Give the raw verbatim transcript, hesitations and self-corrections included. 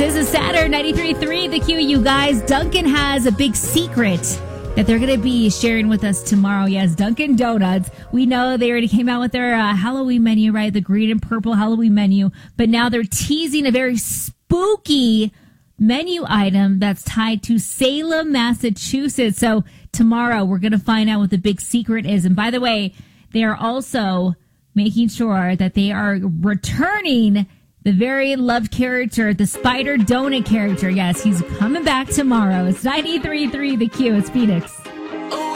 This is Saturn ninety-three point three, The Q. You guys, Dunkin' has a big secret that they're going to be sharing with us tomorrow. Yes, Dunkin' Donuts. We know they already came out with their uh, Halloween menu, right? The green and purple Halloween menu. But now they're teasing a very spooky menu item that's tied to Salem, Massachusetts. So tomorrow we're going to find out what the big secret is. And by the way, they are also making sure that they are returning the very loved character, the Spider Donut character. Yes, he's coming back tomorrow. It's ninety-three point three The Q. It's Phoenix.